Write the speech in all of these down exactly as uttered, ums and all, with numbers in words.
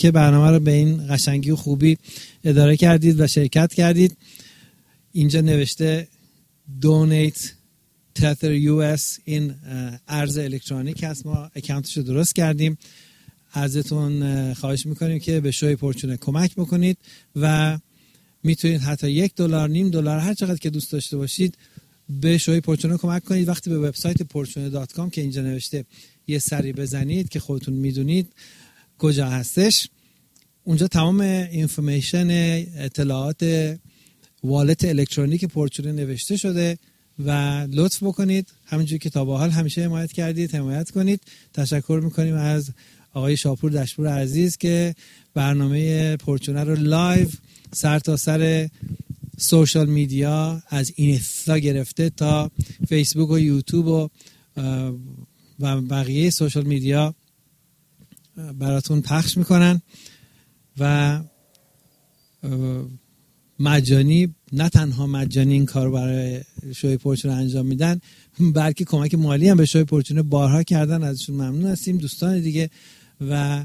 که برنامه رو به این قشنگی و خوبی اداره کردید و شرکت کردید. اینجا نوشته Donate Tether یو اس، این ارز الکترونیک هست، ما اکانتش رو درست کردیم. ازتون خواهش میکنیم که به شوی پرچونه کمک بکنید و میتونید حتی یک دلار، نیم دلار، هر چقدر که دوست داشته باشید به شوی پرچونه کمک کنید. وقتی به وبسایت پرچونه دات کام که اینجا نوشته یه سری بزنید که خودتون میدونید کجا هستش، اونجا تمام اینفورمیشن، اطلاعات والت الکترونیک پرچونه نوشته شده و لطف بکنید همونجوری که تا به حال همیشه حمایت کردید حمایت کنید. تشکر میکنیم از آقای شاپور دشپور عزیز که برنامه پرچونه رو لایو سر تا سر سوشال میدیا از اینستا گرفته تا فیسبوک و یوتیوب و و بقیه سوشال میدیا براتون پخش میکنن و مجانی، نه تنها مجانی این کار برای شوی پرچونه انجام میدن، بلکه کمک مالی هم به شوی پرچونه بارها کردن، ازشون ممنون هستیم. دوستان دیگه و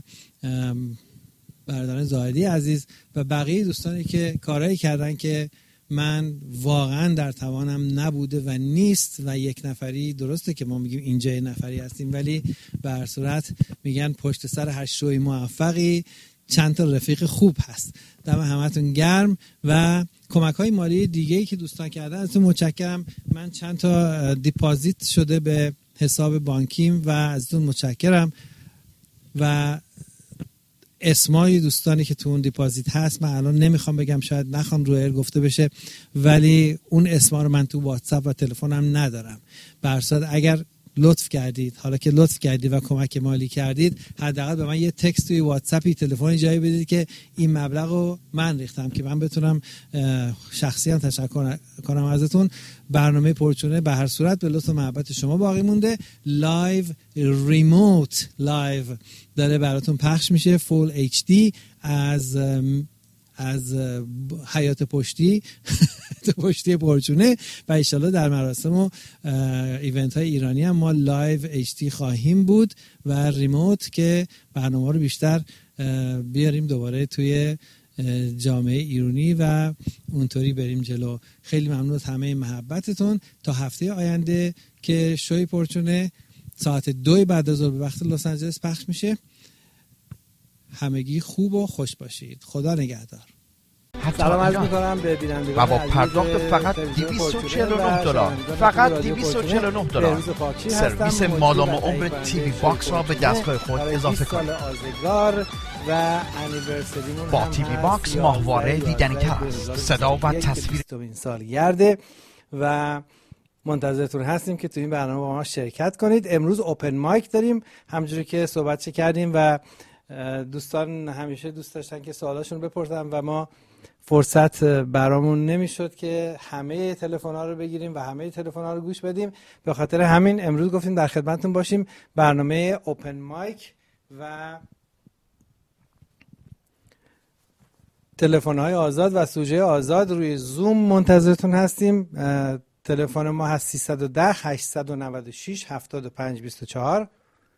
برادران زاهدی عزیز و بقیه دوستانی که کارهایی کردن که من واقعا در توانم نبوده و نیست و یک نفری، درسته که ما میگیم اینجا یک نفری هستیم ولی به هر صورت میگن پشت سر هر شوی موفقی چند تا رفیق خوب هست. دم همتون گرم و کمک های مالی دیگه‌ای که دوستان کردن ازتون متشکرم. من چند تا دیپازیت شده به حساب بانکیم و ازتون متشکرم و اسمای دوستانی که تو اون دیپازیت هست من الان نمیخوام بگم، شاید نخوام رو ایر گفته بشه، ولی اون اسما رو من تو واتساپ و تلفنم ندارم. به هر صورت اگر لطف کردید، حالا که لطف کردید و کمک مالی کردید، حداقل به من یه تکست توی واتساپی، تلفنی جایی بدید که این مبلغ رو من ریختم که من بتونم شخصی هم تشکر کنم ازتون. برنامه پرچونه به هر صورت به لطف و محبت شما باقی مونده. لایو، ریموت لایو داره براتون پخش میشه، فول اچ دی از از حیات پشتی پشتی پرچونه و انشالله در مراسم و ایونت های ایرانی هم ما لایو اچ دی خواهیم بود و ریموت که برنامه رو بیشتر بیاریم دوباره توی جامعه ایرانی و اونطوری بریم جلو. خیلی ممنون از همه محبتتون. تا هفته آینده که شوی پرچونه ساعت دو بعد از ظهر به وقت لس آنجلس پخش میشه. همگی خوب و خوش باشید. خدا نگهدار. سلام عرض می‌کنم به بینندگان و با پرداخت فقط دویست و چهل و نه دلار، فقط دویست و چهل و نه دلار سرویس مادام عمر تیوی باکس را به دستگاه خود اضافه کنید. و با تیوی باکس ماهواره دیدنی تر است، صدا و تصویر. این سال گرده و منتظرتون هستیم که تو این برنامه با ما شرکت کنید. امروز اوپن مایک داریم همونجوری که صحبت کردیم و دوستان همیشه دوست داشتن که سوالاشون بپرسن و ما فرصت برامون نمیشد که همه تلفن‌ها رو بگیریم و همه تلفن‌ها رو گوش بدیم. به خاطر همین امروز گفتیم در خدمتتون باشیم. برنامه اوپن مایک و تلفن‌های آزاد و سوژه آزاد روی زوم منتظرتون هستیم. تلفن ما هست سیصد و ده هشتصد و نود و شش هفتاد و پنج بیست و چهار.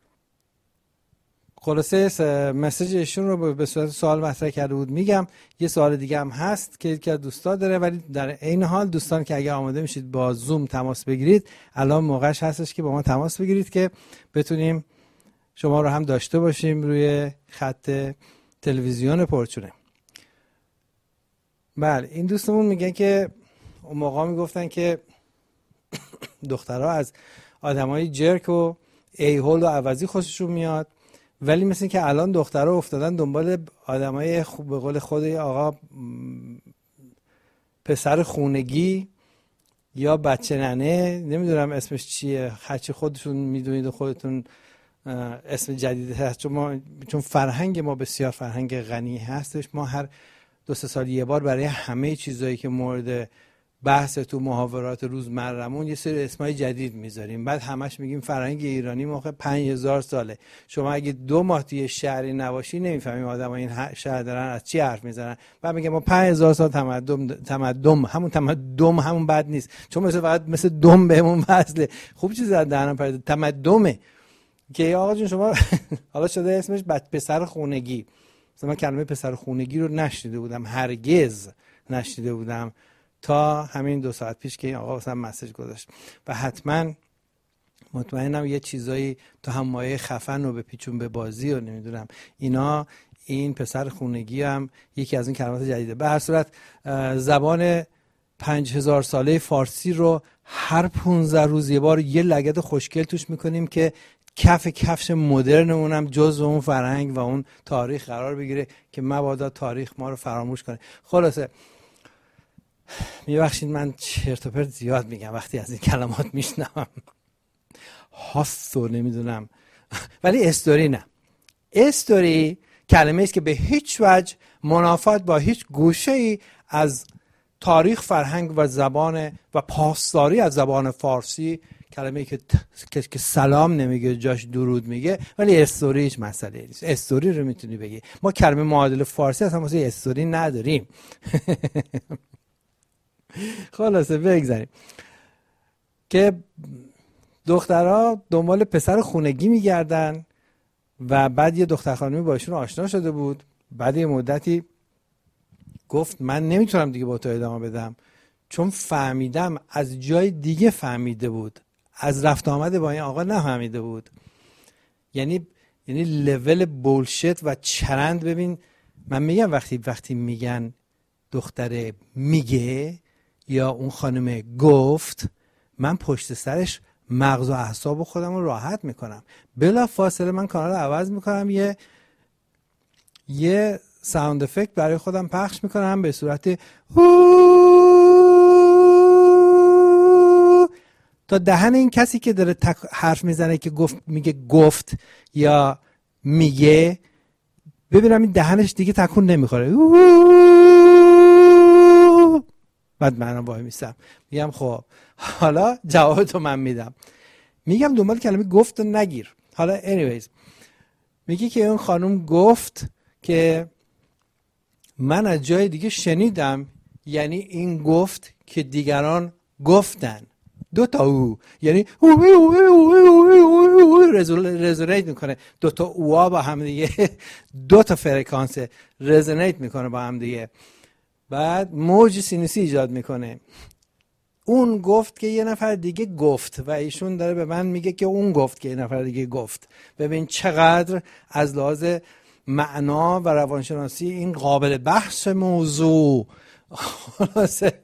خلاصه مسیج ایشون رو به صورت سوال مطرح کرده بود. میگم یه سوال دیگه هم هست که یکی از دوستان داره، ولی در این حال دوستان که اگر آماده میشید با زوم تماس بگیرید، الان موقعش هستش که با ما تماس بگیرید که بتونیم شما رو هم داشته باشیم روی خط تلویزیون پرچونه. بله، این دوستمون میگن که اون موقع میگفتن که دخترها از آدمای جرک و ایهول و عوضی خوششون میاد، ولی مثل که الان دخترها افتادن دنبال آدمای خوب، به قول خود آقا پسر خونگی یا بچه ننه، نمیدونم اسمش چیه، هرچی خودشون میدونید و خودتون اسم جدیدی هست، چون ما چون فرهنگ ما بسیار فرهنگ غنی هستش. ما هر دو سه سال یه بار برای همه چیزایی که مورد بحث تو محاورات روزمرمون یه سری اسمای جدید میذاریم، بعد همش میگیم فرهنگ ایرانی موقع پنج هزار ساله. شما اگه دو ماه توی شهری نباشی نمیفهمیم آدم ها این شهر دارن از چی حرف میزنن. بعد میگم ما پنج هزار سال تمدن تمدن همون تمدن همون بد نیست، چون مثل فقط مثل دم بهمون وصله. خوب چیز از دهنم پرید تمدنه که آقا جون شما حالا شده اسمش بچه پسر خونگی. مثلا من کلمه پسر خونگی رو نشنیده بودم، هرگز نشنیده بودم تا همین دو ساعت پیش که این آقا مثلا مسیج گذاشت. و حتما مطمئنم یه چیزایی تو هم مایه خفن و به پیچون به بازی و نمیدونم اینا، این پسر خونگی هم یکی از این کلمات جدیده. به هر صورت زبان پنج هزار ساله فارسی رو هر پونزده روز یه بار یه لگد خوشگل توش میکنیم که کف کفش مدرنمون هم جزو اون فرهنگ و اون تاریخ قرار بگیره که مبادا تاریخ ما رو فراموش کنه. خلاصه میبخشید من چرت و پرت زیاد میگم وقتی از این کلمات میشنوم، هاست و نمیدونم، ولی استوری نه. استوری کلمه است که به هیچ وجه منافات با هیچ گوشه‌ای از تاریخ، فرهنگ و زبان و پاسداری از زبان فارسی، کلمه‌ای که ت... که سلام نمیگه جاش درود میگه، ولی استوری هیچ مسئله نیست. استوری رو میتونی بگی. ما کلمه معادل فارسی اصلا واسه استوری نداریم. خلاصه بگذاریم که دخترها دنبال پسر خونگی میگردن و بعد یه دختر خانمی با ایشون آشنا شده بود. بعد یه مدتی گفت من نمیتونم دیگه با تو ادامه بدم، چون فهمیدم از جای دیگه فهمیده بود، از رفت آمد با این آقا نفهمیده بود. یعنی یعنی لول بولشت و چرند. ببین من میگم وقتی وقتی میگن دختره میگه یا اون خانم گفت، من پشت سرش مغز و اعصاب خودم رو راحت میکنم. بلا فاصله من کانال رو عوض میکنم، یه یه ساوند افکت برای خودم پخش میکنم به صورت تا دهن این کسی که داره تک حرف میزنه که گفت میگه گفت یا میگه، ببینم این دهنش دیگه تکون نمیخوره. بعد منم وای میستم میگم خب حالا جوابتو من میدم. میگم دنبال کلمه گفت و نگیر. حالا anyways میگه که اون خانم گفت که من از جای دیگه شنیدم، یعنی این گفت که دیگران گفتن. دو تا او یعنی رزونیت میکنه، دو تا اوها با هم دیگه، دو تا فرکانس رزونیت میکنه با هم دیگه، بعد موج سینوسی ایجاد میکنه. اون گفت که یه نفر دیگه گفت و ایشون داره به من میگه که اون گفت که یه نفر دیگه گفت. ببین چقدر از لحاظ معنا و روانشناسی این قابل بحث موضوع. خلاصه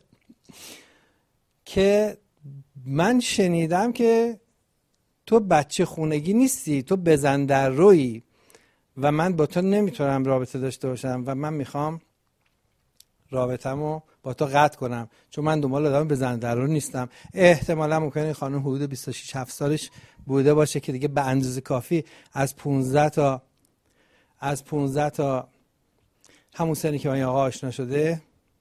که من شنیدم که تو بچه خونگی نیستی، تو بزن در روی و من با تو نمیتونم رابطه داشته باشم و من میخوام رابطه‌مو با تو قطع کنم، چون من دنبال آدم بزن در رو نیستم. احتمالا ممکنه خانم حدود بیست و شش هفت سالش بوده باشه که دیگه به اندازه کافی از پانزده تا از پانزده تا همون سنی که با این آقا آشنا شده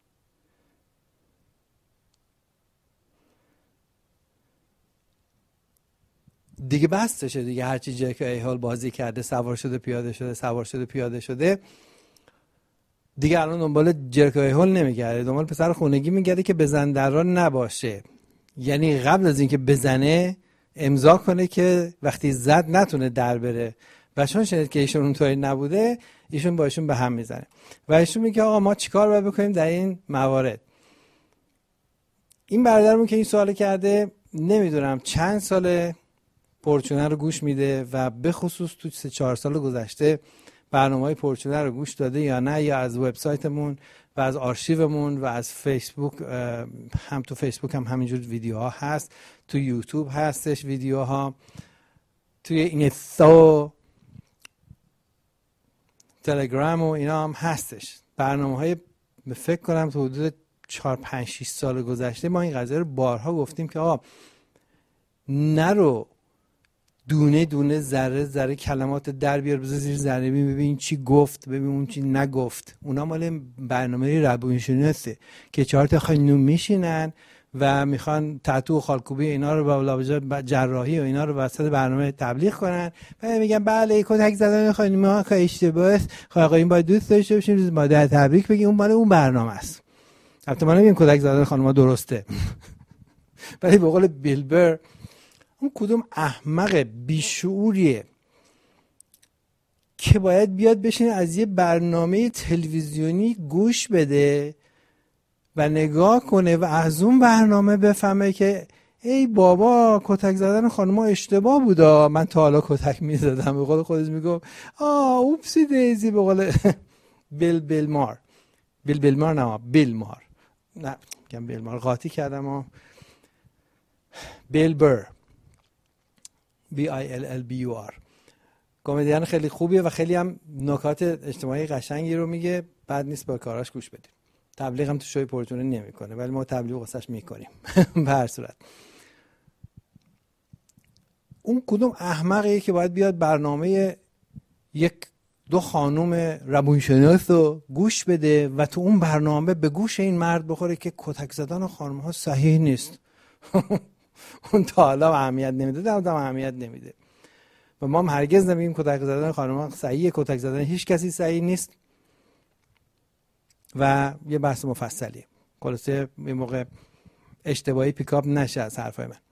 دیگه بستشه دیگه. هرچی جای که ایهال بازی کرده، سوار شده پیاده شده، سوار شده پیاده شده، دیگه الان دنبال جرک ایهال نمیگرده، دنبال پسر خونگی میگرده که بزن در را نباشه. یعنی قبل از اینکه بزنه امضا کنه که وقتی زد نتونه در بره. و چون شنید که ایشون اونطوری نبوده، ایشون با ایشون به هم میزنه و ایشون میگه آقا ما چیکار باید بکنیم در این موارد. این برادرمون که این سوال کرده نمیدونم چند ساله پورچونه رو گوش میده و به خصوص تو سه چهار سال گذشته برنامه‌های پورچونه رو گوش داده یا نه، یا از وبسایتمون و از آرشیومون و از فیسبوک، هم تو فیسبوک هم همینجور ویدیوها هست، تو یوتیوب هستش ویدیوها، توی اینستا، تلگرام و اینا هم هستش. برنامه‌های فکر کنم تو حدود چهار پنج شش سال گذشته ما این قضیه رو بارها گفتیم که آقا نرو دونه دونه ذره ذره کلمات در بیار بذار زیر ذره ببین چی گفت، ببین اون چی نگفت. اونا مال برنامه روانشناسه که چهار تا خانم میشینن و میخوان تتو و خالکوبی اینا رو با جراحی و اینا رو وسط برنامه تبلیغ کنن و میگن بله کتک زدن خانم‌ها که اشتباهه، آقایون باید دوست داشته باشیم، روز مادر تبریک بگیم. اون مال اون برنامه است. البته من نمیگم کتک زدن خانم‌ها درسته، ولی به قول بیلبر اون کدوم احمق بیشعوریه که باید بیاد بشینه از یه برنامه تلویزیونی گوش بده و نگاه کنه و از اون برنامه بفهمه که ای بابا کتک زدن خانم‌ها اشتباه بودا، من تا حالا کتک می‌زدم. به قول خودش میگم آ اوپسی دیزی، به قول بیل بیل مار بیل بیل مار نه بیل مار نه میگم بیل مار قاطی کردم ها بیل بر بی آی ال ال بی یو آر. کمدین خیلی خوبیه و خیلی هم نکات اجتماعی قشنگی رو میگه، بعد نیست با کاراش گوش بدیم. تبلیغ هم تو شوی پرچونه نمیکنه ولی ما تبلیغ واسش میکنیم. به هر صورت اون کدوم احمقیه که باید بیاد برنامه یک دو خانوم روانشناس رو گوش بده و تو اون برنامه به گوش این مرد بخوره که کتک زدن خانم ها صحیح نیست. اون تا حالا اهمیت نمیده، دادم اهمیت نمیده و ما هم هرگز نمیگیم کتک زدن خانم ها صحیحه. کتک زدن هیچ کسی صحیح نیست و یه بحث مفصلیه. خلاصه یه موقع اشتباهی پیکاپ نشه از حرفای من.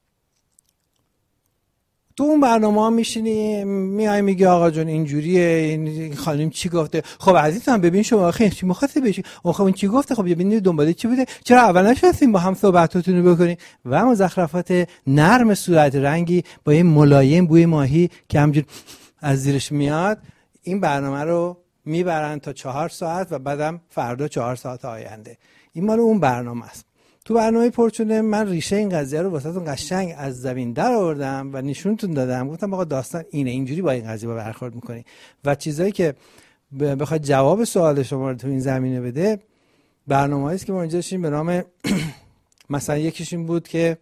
تو اون برنامه ها میشینی میای میگی آقا جون اینجوریه، این خانم چی گفته؟ خب عزیزم ببین شما خیلی چی می‌خواستی بشی؟ خب این چی گفته؟ خب ببینید دنبال چی بوده؟ چرا اول نشستین با هم صحبتاتون رو بکنین؟ و مزخرفات نرم صورت رنگی با این ملایم بوی ماهی که همجور از زیرش میاد. این برنامه رو میبرن تا چهار ساعت و بعدم فردا چهار ساعت آینده. این مال اون برنامه است. تو برنامه پرچونه من ریشه این قضیه رو واسهتون قشنگ از زمین در آوردم و نشونتون دادم. گفتم آقا داستان اینه، اینجوری با این قضیه با برخورد میکنی و چیزایی که بخواد جواب سوال شما رو تو این زمینه بده برنامه‌ای است که ما اینجا داشتیم به نام مثلا یکیش این بود که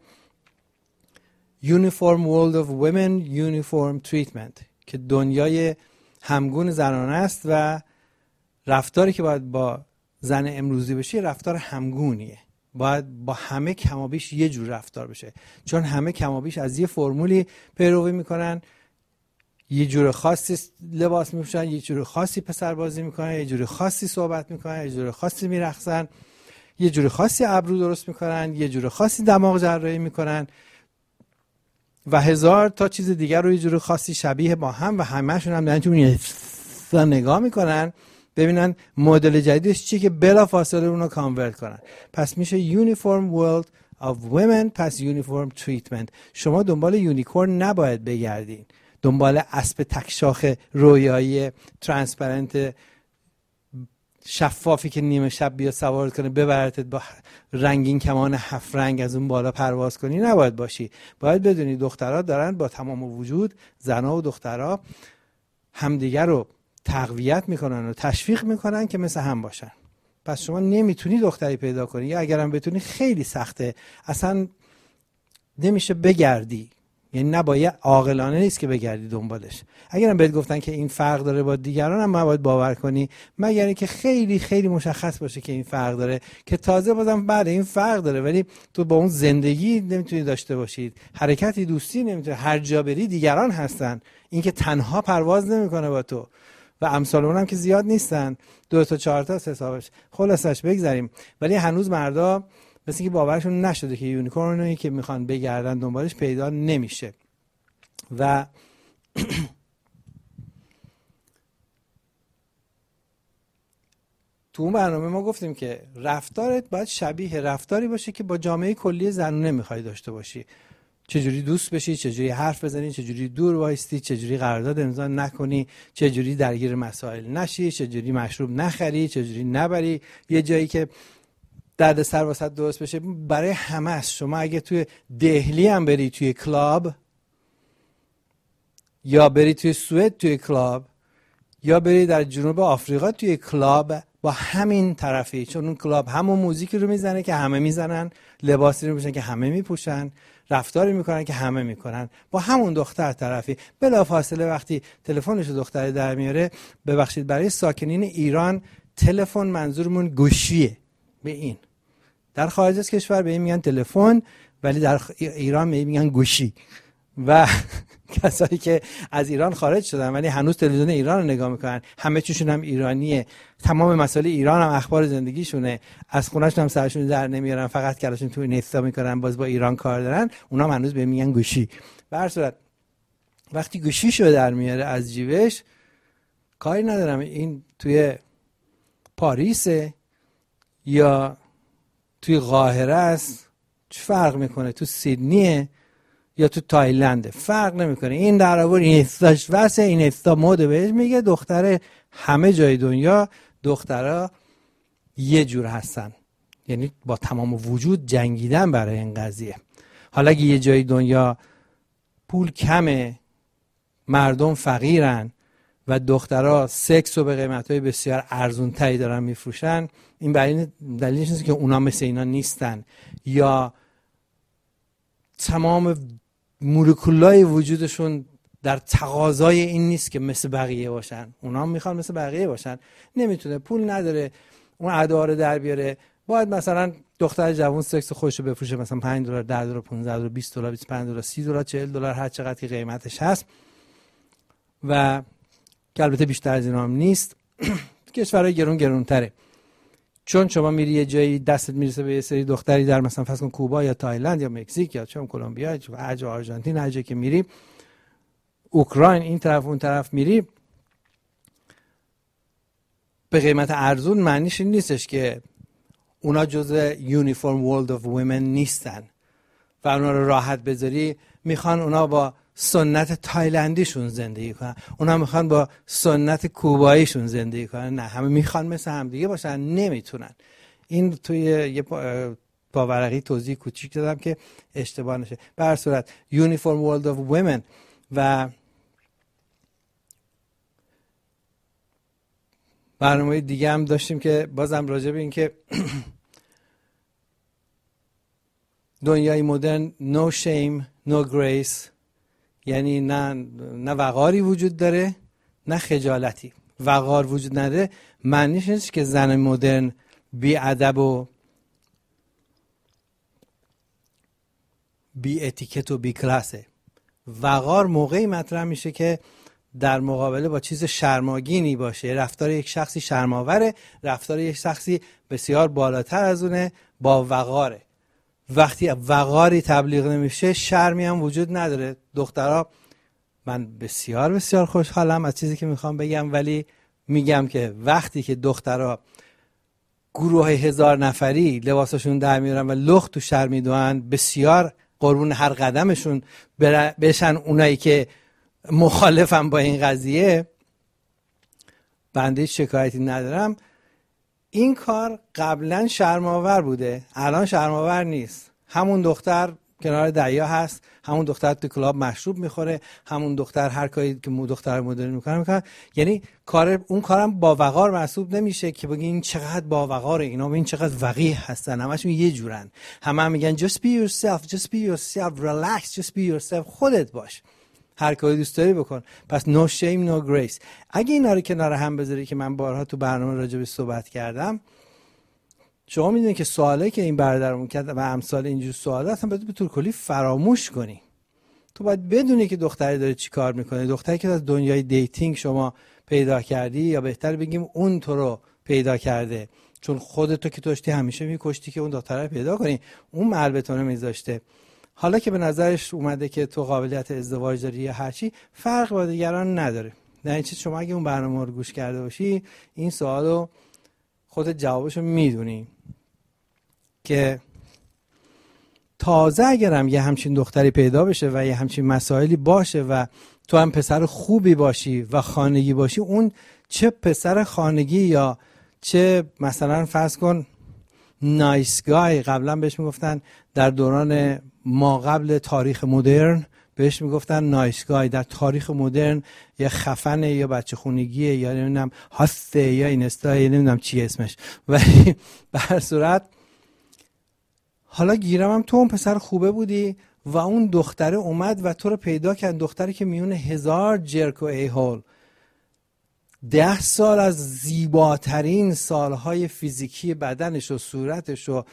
Uniform World of Women Uniform Treatment که دنیای همگون زنانه است و رفتاری که باید با زن امروزی بشه رفتار همگونیه. باید با همه کمابیش یه جور رفتار بشه، چون همه کمابیش از یه فرمولی پیروی میکنن، یه جور خاصی لباس میپوشن، یه جور خاصی پسر بازی میکنن، یه جور خاصی صحبت میکنن، یه جور خاصی میرقصن، یه جور خاصی ابرو درست میکنن، یه جور خاصی دماغ جراحی میکنن و هزار تا چیز دیگر رو یه جور خاصی شبیه با هم و همه‌شون هم دارن تو نگاه میکنن ببینن مدل جدیدش چیه که بلا فاصله اونو کانورت کنن. پس میشه Uniform World of Women پس Uniform Treatment. شما دنبال یونیکورن نباید بگردین، دنبال اسب تکشاخ رویایی ترانسپرنت شفافی که نیمه شب بیا سوار کنه ببرتت با رنگین کمان هفت رنگ از اون بالا پرواز کنی نباید باشی. باید بدونی دخترها دارن با تمام وجود، زنها و دخترها همدیگر رو تقویت میکنن و تشویق میکنن که مثل هم باشن. پس شما نمیتونی دختری پیدا کنی یا اگرم بتونی خیلی سخته، اصلا نمیشه بگردی، یعنی نباید، عاقلانه نیست که بگردی دنبالش. اگرم بهت گفتن که این فرق داره با دیگران هم باید باور کنی، مگر اینکه خیلی خیلی مشخص باشه که این فرق داره، که تازه بازم بعد این فرق داره ولی تو با اون زندگی نمیتونی داشته باشید، حرکتی دوستی نمیتونی، هر جا بری دیگران هستن، این که تنها پرواز نمیکنه با تو و امثال اونم که زیاد نیستن، دو تا چهار تا حسابش. خلاصش بگذاریم، ولی هنوز مردا مثل اینکه باورشون نشده که یونیکورنی که میخوان بگردن دنبالش پیدا نمیشه. و تو اون برنامه ما گفتیم که رفتارت باید شبیه رفتاری باشه که با جامعه کلی زنونه میخوای داشته باشی. چجوری دوست بشی، چجوری حرف بزنی، چجوری دور وایستی، چجوری قرارداد امضا نکنی، چجوری درگیر مسائل نشی، چجوری مشروب نخری، چجوری نبری یه جایی که درد سر واسط درست بشه. برای همه است. شما اگه توی دهلی هم بری توی کلاب، یا بری توی سوئد توی کلاب، یا بری در جنوب آفریقا توی کلاب، با همین طرفی، چون اون کلاب همون موزیکی رو میزنه که همه میزنن، لباسی رو میپوشن که همه میپوشن، رفتاری میکنن که همه میکنن، با همون دختر طرفی. بلافاصله وقتی تلفنش دختر در میاره، ببخشید برای ساکنین ایران تلفن منظورمون گوشیه. به این در خارج از کشور به این میگن تلفن، ولی در ایران به این میگن گوشی. و کسایی که از ایران خارج شدن ولی هنوز تلویزیون ایران رو نگاه میکنن، همه چیشون هم ایرانیه، تمام مسائل ایران هم اخبار زندگیشونه، از خونه‌شون هم سرشون در نمیارن، فقط کلاشون توی نستا میکنن، باز با ایران کار دارن، اونا هم هنوز به میگن گوشی. به هر صورت وقتی گوشیشو در میاره از جیبش، کاری ندارم این توی پاریسه یا توی قاهره است، چه فرق میکنه؟ تو سیدنیه یا تو تایلنده، فرق نمیکنه. این در واقع این استاش واسه این استا مود بهش میگه دختره همه جای دنیا دخترها یه جور هستن، یعنی با تمام وجود جنگیدن برای این قضیه. حالا اگه یه جای دنیا پول کمه، مردم فقیرن و دخترها سکس رو به قیمت‌های بسیار ارزون‌تری دارن میفروشن، این برای دلیلش نیست که اونا مثل اینا نیستن یا تمام مولکولای وجودشون در تقاضای این نیست که مثل بقیه باشن. اونا هم میخوان مثل بقیه باشن، نمیتونه، پول نداره اون ادا رو در بیاره. باید مثلا دختر جوان سکس خودشو بفروشه مثلا پنج دلار، ده دلار، پانزده دلار، بیست دلار، بیست و پنج دلار، سی دلار، چهل دلار، هر چقدر که قیمتش هست و که البته بیشتر از اینا هم نیست. کشورهای گرون گرونتره، چون شما میری یه جایی دستت میرسه به یه سری دختری در مثلا فرض کن کوبا یا تایلند یا مکزیک یا چون کلمبیا یا هر آرژانتین، هر جایی که میری، اوکراین، این طرف اون طرف میری، به قیمت ارزون، معنیش این نیستش که اونا جزء یونیفرم ورلد اف ویمن نیستن و اونا رو راحت بذاری. میخوان اونا با سنت تایلندیشون زندگی کنن، اونا میخوان با سنت کوباییشون زندگی کنن، نه، همه میخوان مثل هم دیگه باشن، نمیتونن. این توی یه پاورقی توضیح کوچیک دادم که اشتباه نشه. به هر صورت یونیفرم ورلد اف ویمن و برنامه دیگه هم داشتیم که بازم راجع به این که دنیای مدرن no shame no grace، یعنی نه نه وقاری وجود داره نه خجالتی. وقار وجود نداره معنیش نیست که زن مدرن بی ادب و بی اتیکت و بی کلاسه. وقار موقعی مطرح میشه که در مقابله با چیز شرماگینی باشه. رفتار یک شخصی شرماوره، رفتار یک شخصی بسیار بالاتر از اونه، با وقاره. وقتی وقاری تبلیغ نمیشه شرمی هم وجود نداره. دخترها، من بسیار بسیار خوشحالم از چیزی که میخوام بگم، ولی میگم که وقتی که دخترها گروه هزار نفری لباسشون در میارن و لخت تو شهر میدوئن، بسیار قربون هر قدمشون بشن اونایی که مخالفم با این قضیه، بنده شکایتی ندارم. این کار قبلا شرم‌آور بوده، الان شرم‌آور نیست. همون دختر کنار دریا هست، همون دختر تو کلاب مشروب میخوره، همون دختر هر کاری که مو دختر مدرن میکنه میکنه. یعنی کار اون کارم با وقار محسوب نمیشه که بگی این چقدر با وقاره، اینا این چقدر وقیح هستن، همشون یه جورن. همه هم میگن just be yourself, just be yourself, relax, just be yourself. خودت باش، هر کاری دوست داری بکن. پس no shame no grace. اگه اینا رو کنار هم بذاری که من بارها تو برنامه راجع به صحبت کردم، شما میدونید که سوالی که این برادرمون کرد و امثال اینجور سوالا اصلا باید به طور کلی فراموش کنی. تو باید بدونی که دختری داره چی کار میکنه. دختری که از دنیای دیتینگ شما پیدا کردی، یا بهتر بگیم اون تو رو پیدا کرده، چون خودتو که داشتی همیشه میکشتی که اون دختره رو پیدا کنی، اون محل میذاشته. حالا که به نظرش اومده که تو قابلیت ازدواج داری یا هرچی، فرق با دیگران نداره. در این چیز شما اگه اون برنامه رو گوش کرده باشی، این سوالو خودت جوابشو میدونی که تازه اگرم یه همچین دختری پیدا بشه و یه همچین مسائلی باشه و تو هم پسر خوبی باشی و خانگی باشی، اون چه پسر خانگی یا چه مثلا فرض کن نایس گای، قبلا بهش میگفتن در دوران ما قبل تاریخ مدرن بهش میگفتن نایس گای، در تاریخ مدرن یا خفنه یا بچه خونگیه یا نمیدونم هاسته یا اینستا یا نمیدونم چی اسمش، ولی به هر صورت حالا گیرم هم تو اون پسر خوبه بودی و اون دختره اومد و تو رو پیدا کرد، دختری که میونه هزار جرک و ای هول، ده سال از زیباترین سالهای فیزیکی بدنش و صورتش و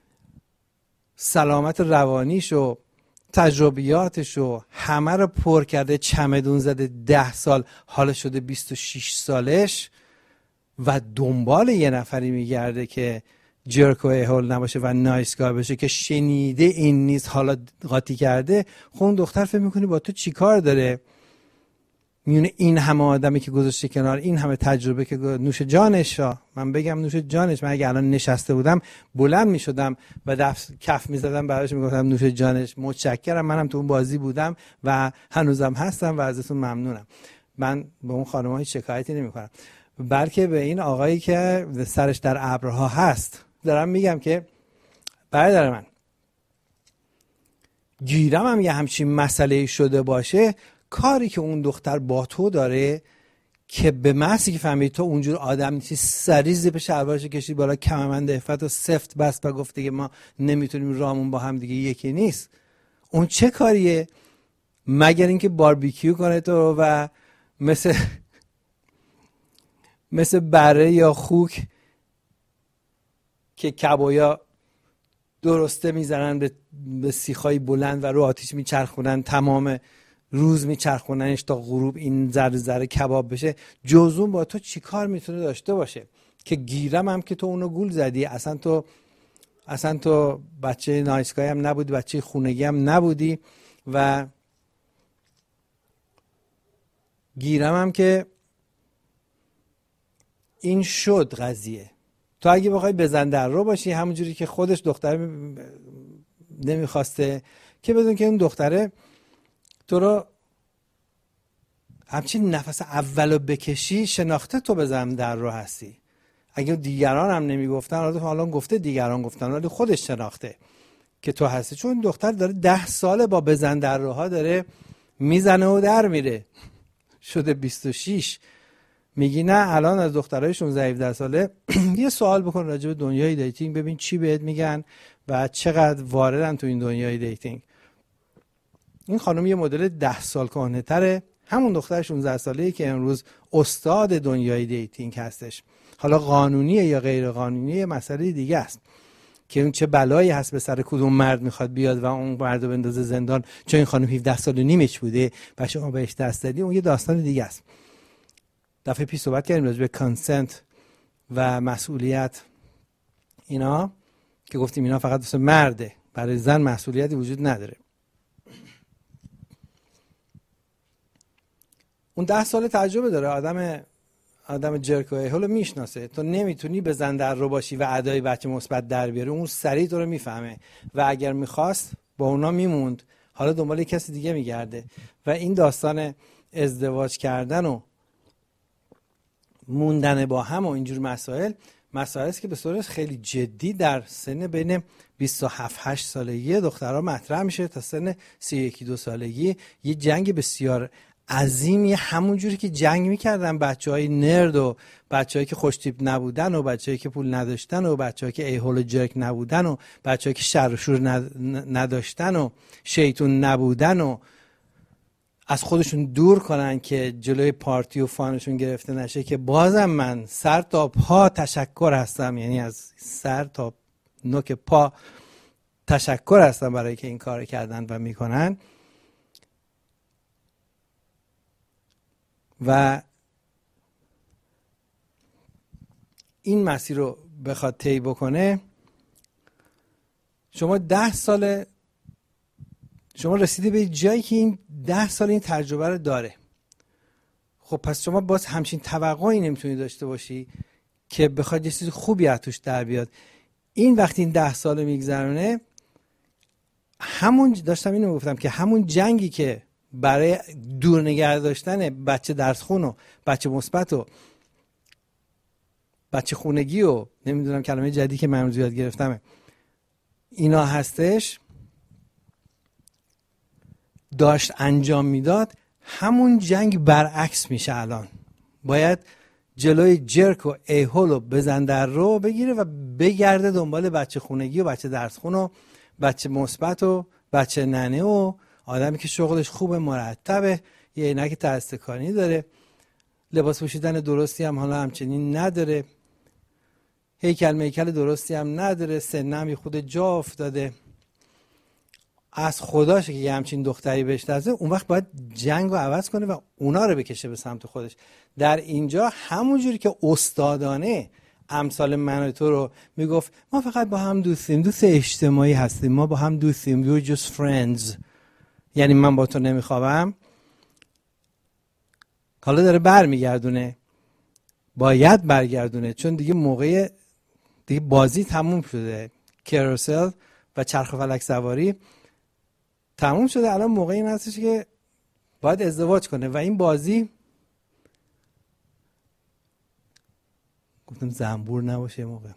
سلامت روانیش و تجربیاتش و همه رو پر کرده، چمدون زده، ده سال حالا شده بیست و شش سالش و دنبال یه نفری میگرده که جرک و ایهول نباشه و نایسگاه باشه که شنیده این نیست، حالا قاطی کرده. خب اون دختر فکر میکنی با تو چی کار داره؟ میونه این همه آدمی که گذاشته کنار، این همه تجربه که نوش جانش. من بگم نوش جانش. من اگه الان نشسته بودم بلند میشدم و دست کف میزدم براش میگفتم نوش جانش، متشکرم، منم تو اون بازی بودم و هنوزم هستم و ازتون ممنونم. من به اون خانم‌ها هیچ شکایتی نمی‌کنم، بلکه به این آقایی که سرش در ابرها هست دارم میگم که برادر من، گیرم هم یه همچین مسئله شده باشه، کاری که اون دختر با تو داره که به محضی که فهمید تو اونجور آدم نیستی، سریع زیپ شلوارش کشید بالا، کمربند عفت و سفت بست و گفت که ما نمیتونیم رامون با هم دیگه یکی نیست. اون چه کاریه مگر اینکه باربیکیو کنه تو و مثل مثل بره یا خوک که کبایا درسته میزنن به, به سیخای بلند و رو آتیش میچرخونن، تمام روز میچرخوننش تا غروب این ذره ذره کباب بشه. جزون با تو چی کار میتونه داشته باشه که گیرم هم که تو اونو گول زدی، اصلا تو اصلا تو بچه نایسگاه هم نبودی، بچه خونگی هم نبودی و گیرم هم که این شد قضیه. تو اگه بخوای بزن در رو باشی همونجوری که خودش دختر نمیخواسته، که بدون که اون دختره تو رو همچین نفس اولو بکشی شناخته تو بزن در رو هستی. اگه دیگران هم نمیگفتن، حالا گفته دیگران گفتن، ولی خودش شناخته که تو هستی. چون دختر داره ده ساله با بزن در روها داره میزنه و در میره، شده بیست و شش. میگی نه الان از دخترای شانزده هفده ساله یه سوال بکن راجع به دنیای دیتینگ، ببین چی بهت میگن و چقدر واردن تو این دنیای دیتینگ. این خانم یه مدل ده سال کهنه‌تره، همون دختر شانزده ساله‌ای که امروز استاد دنیای دیتینگ هستش. حالا قانونیه یا غیر قانونیه مسئله دیگه است که اون چه بلایی هست به سر کدوم مرد میخواد بیاد و اون مرد رو بندازه زندان چون این خانم هفده سال و نیمش بوده و شما بهش دست دادی، اون یه داستان دیگه است. دفعه پیش صحبت کردیم راجع به کانسنت و مسئولیت اینا که گفتیم اینا فقط واسه مرده، برای زن مسئولیتی وجود نداره. اون ده سال تجربه داره، آدم آدم جرک و ایهولو میشناسه. تو نمیتونی بزن در رو باشی و ادای بچه مثبت در بیاره، اون سریع تو رو میفهمه و اگر میخواست با اونا میموند، حالا دنبال کسی دیگه میگرده. و این داستان ازدواج کردن و موندن با هم و اینجور مسائل مسائلی است که به صورت خیلی جدی در سن بین بیست و هفت هشت سالگی دخترها مطرح میشه تا سن سی و یک دو سالگی. یه جنگ بسیار عظیمی، همون جوری که جنگ میکردن بچهای نرد و بچه‌هایی که خوش تیپ نبودن و بچه‌هایی که پول نداشتن و بچه‌هایی که ایهول و جرک نبودن و بچه‌هایی که شر و شور نداشتن و شیطون نبودن و از خودشون دور کنن که جلوی پارتی و فانشون گرفته نشه، که بازم من سر تا پا تشکر هستم، یعنی از سر تا نوک پا تشکر هستم برای که این کار کردن و میکنن. و این مسیر رو بخواد طی بکنه، شما ده سال شما رسیدی به جایی که این ده سال این تجربه رو داره. خب پس شما باز همچین توقعی نمیتونی داشته باشی که بخواد یه چیز خوبی از توش در بیاد. این وقتی این ده سال میگذرونه، همون داشتم اینو گفتم که همون جنگی که برای دور نگه داشتن بچه درس خون و بچه مثبت و بچه خونگی و نمیدونم کلمه جدیدی که من یاد گرفتم اینا هستش، داشت انجام میداد، همون جنگ برعکس میشه. الان باید جلوی جرک و ایهول و بزن در رو بگیره و بگرده دنبال بچه خونگی و بچه درس خون و بچه مثبت و بچه ننه و آدمی که شغلش خوبه، مرتبه، یه عینک تستکانی داره، لباس پوشیدن درستی هم حالا همچنین نداره، هیکل میکل درستی هم نداره، سنم یه خود جا افتاده، از خداشه که یه همچین دختری بهش دسته. اون وقت باید جنگ رو عوض کنه و اونا رو بکشه به سمت خودش. در اینجا همونجوری که استادانه امثال من و تو رو میگفت ما فقط با هم دوستیم، دوست اجتماعی هستیم، ما با هم دوستیم، we're just friends، یعنی من با تو نمیخوابم، حالا داره برمیگردونه، باید برگردونه، چون دیگه موقع دیگه بازی تموم شده، کاروسل و چرخ فلک سواری تموم شده. الان موقع این هستش که باید ازدواج کنه و این بازی، گفتم زنبور نباشه موقع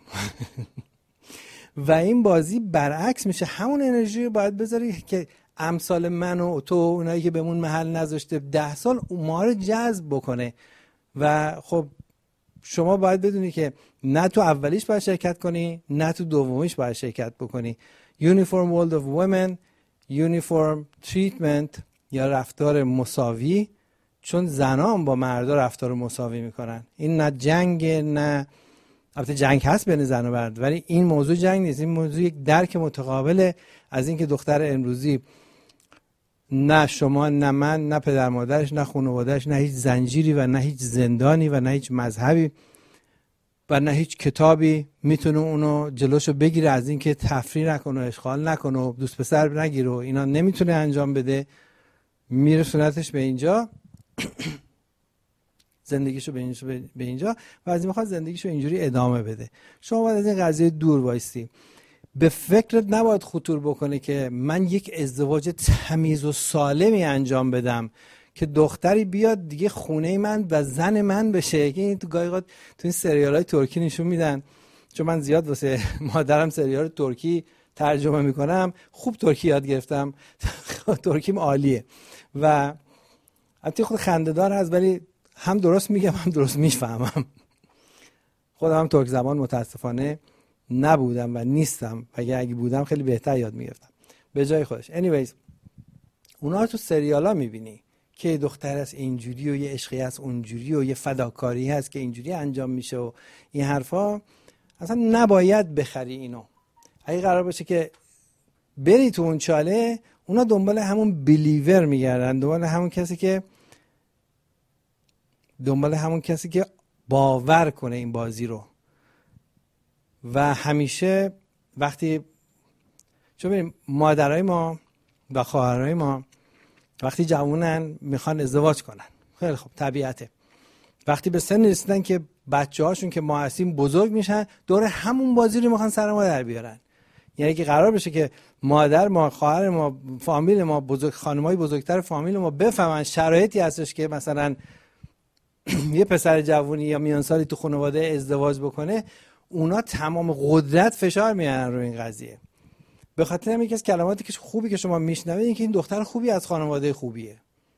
و این بازی برعکس میشه. همون انرژی رو باید بذاری که امثال من و تو، اونایی که بهمون محل نذاشته ده سال، ما رو جذب بکنه. و خب شما باید بدونی که نه تو اولیش باید شرکت کنی، نه تو دومیش باید شرکت بکنی. Uniform World of Women، Uniform Treatment یا رفتار مساوی، چون زنان با مردا رفتار مساوی میکنن. این نه جنگ، نه البته جنگ هست بین زن و مرد، ولی این موضوع جنگ نیست. این موضوع یک درک متقابله از اینکه دختر امروزی نه شما، نه من، نه پدر مادرش، نه خانواده‌اش، نه هیچ زنجیری و نه هیچ زندانی و نه هیچ مذهبی و نه هیچ کتابی میتونه اونو جلوشو بگیره از اینکه تفریح نکنه، اشغال نکنه و دوست پسر نگیره و اینا نمیتونه انجام بده. میرسونتش به اینجا زندگیشو به اینجا به اینجا و از این میخواد زندگیشو اینجوری ادامه بده. شما باید از این قضیه دور وایستی. به فکرت نباید خطور بکنه که من یک ازدواج تمیز و سالمی انجام بدم که دختری بیاد دیگه خونه من و زن من بشه. که این تو گاهی اوقات تو این سریال‌های ترکی نشون میدن، چون من زیاد واسه مادرم سریال ترکی ترجمه میکنم، خوب ترکی یاد گرفتم ترکیم عالیه و البته خود خنده‌دار هست ولی هم درست میگم هم درست میفهمم. خودم هم ترک زبان متاسفانه نبودم و نیستم، اگه اگه بودم خیلی بهتر یاد میگرفتم به جای خودش. anyways اونا رو تو سریالا میبینی که دختر است اینجوری و یه عشقی است اونجوری و یه فداکاری هست که اینجوری انجام میشه و این حرفا. اصلا نباید بخری اینو. اگه قرار باشه که بری تو اون چاله، اونا دنبال همون بلیور میگردن، دنبال همون کسی که دنبال همون کسی که باور کنه این بازی رو. و همیشه وقتی چون ببینیم مادرای ما و خواهرای ما وقتی جوونن میخوان ازدواج کنن، خیلی خوب، طبیعته. وقتی به سن رسیدن که بچه هاشون که ما هستیم بزرگ میشن، دور همون بازی رو میخوان سر ما در بیارن. یعنی که قرار بشه که مادر ما، خواهر ما، فامیل ما، بزرگ خانمای بزرگتر فامیل ما بفهمن شرایطی هستش که مثلا یه پسر جوونی یا میان سالی تو خانواده ازدواج بکنه، اونا تمام قدرت فشار میارن رو این قضیه. به خاطر همین یکی از کلماتی که خوبی که شما میشنوید این که این دختر خوبی از خانواده خوبیه.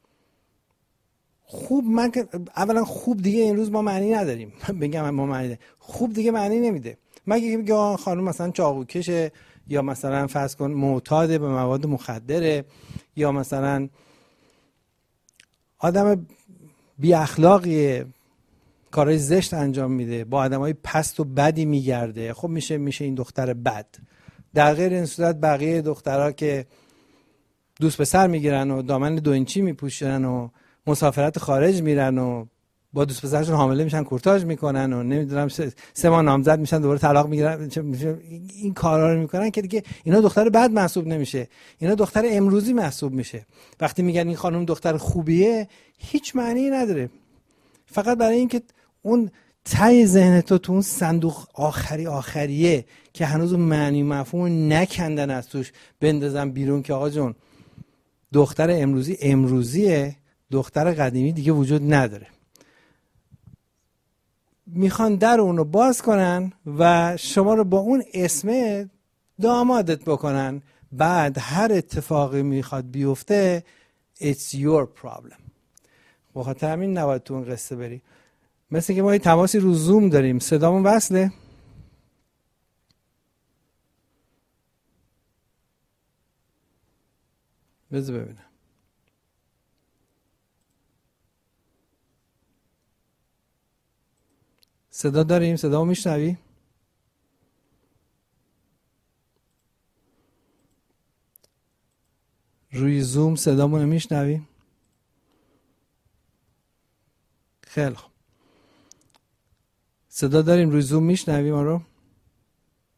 خوب، من که اولا خوب دیگه این روز ما معنی نداریم. بگم ما معنی ده. خوب دیگه معنی نمیده. مگه بگم خانم مثلا چاقوکشه یا مثلا فرض کن معتاد به مواد مخدره یا مثلا آدم بی اخلاقیه، کارهای زشت انجام میده، با آدمای پست و بدی میگرده، خب میشه میشه این دختر بد. در غیر این صورت بقیه دخترها که دوست پسر میگیرن و دامن دو اینچی میپوشن و مسافرت خارج میرن و با دوست پسرشون حامله میشن، کورتاژ میکنن و نمیدونم سه ماه نامزد میشن دوباره طلاق میگیرن، این کارا رو میکنن که دیگه اینا دختر بد محسوب نمیشه، اینا دختر امروزی محسوب میشه. وقتی میگن این خانم دختر خوبیه، هیچ معنی نداره، فقط برای اینکه اون ته ذهن تو تو اون صندوق آخری آخریه که هنوز معنی مفهوم نکندن از توش بندازن بیرون که آقا جون دختر امروزی امروزیه، دختر قدیمی دیگه وجود نداره. میخوان در اونو باز کنن و شما رو با اون اسم دامادت بکنن، بعد هر اتفاقی میخواد بیفته it's your problem. بخاطر همین نباید تو اون قصه بری. مثل که ما یه تماسی رو زوم داریم، صدامون وصله؟ بذار ببینم. صدا داریم؟ صدامو میشنوی؟ روی زوم صدامونو میشنوی؟ خیلی خوب. صدا داریم روی زوم میشنوی ما رو؟